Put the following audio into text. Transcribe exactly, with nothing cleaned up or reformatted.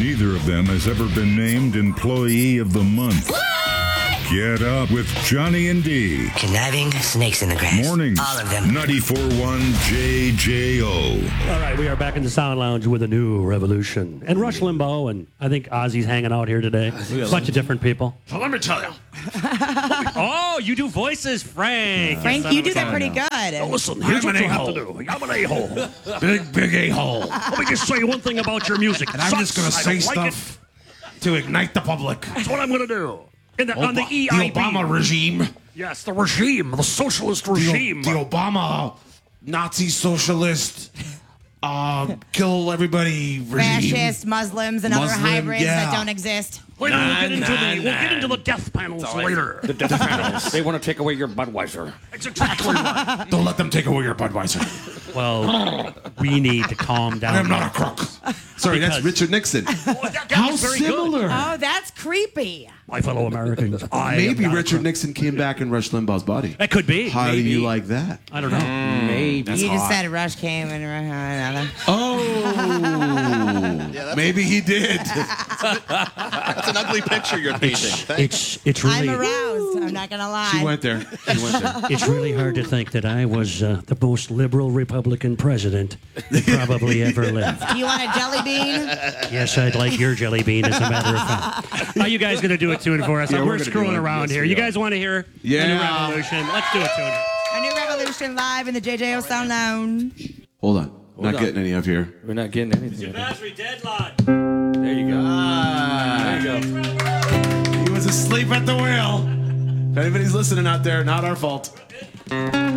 Neither of them has ever been named Employee of the Month. Get up with Johnny and D. Conniving, snakes in the grass. Mornings, all of them. ninety-four point one J J O. All right, we are back in the Sound Lounge with a new revolution. And Rush Limbaugh, and I think Ozzy's hanging out here today. A bunch of different people. So let me tell you. Oh, you do voices, Frank. Frank, you do that pretty good. Now listen, here's what you have to do. I'm an a-hole. Big, big a-hole. Let me just say one thing about your music. And I'm just going to say stuff to ignite the public. That's what I'm going to do. In the, Ob- on the E I B. The Obama regime. Yes, the regime, the socialist regime. The, the Obama Nazi socialist, uh, kill everybody regime. Fascist, Muslims, and Muslim, other hybrids yeah. that don't exist. Wait, we'll Nah, get into nah, the we'll nah. get into the death panels All right. later. The death panels. They want to take away your Budweiser. That's exactly right. Don't let them take away your Budweiser. Well, we need to calm down. I'm not a crook. Sorry, Because- that's Richard Nixon. Oh, that guy How was very similar. Oh, that's creepy. My fellow Americans, I Maybe am not a Richard crook. Nixon came back in Rush Limbaugh's body. That could be. How do Maybe. you like that? I don't know. Maybe. you just said Rush came and another. Oh, maybe he did. That's an ugly picture you're painting. Thanks. It's it's really I'm aroused. I'm not gonna lie. She went there. She went there. it's really hard to think that I was uh, the most liberal Republican president that probably ever lived. Do you want a jelly bean? Yes, I'd like your jelly bean, as a matter of fact. How you guys going to do a tune for us? Yeah, we're we're gonna screwing do it. around Yes, here. we You are. guys want to hear Yeah. a new revolution? Let's do a tune. A new revolution live in the J J O Sound Lounge. Hold on. Not on. getting any up here. We're not getting anything. Battery deadline. There you go. Ah. There you go. He was asleep at the wheel. If anybody's listening out there, not our fault.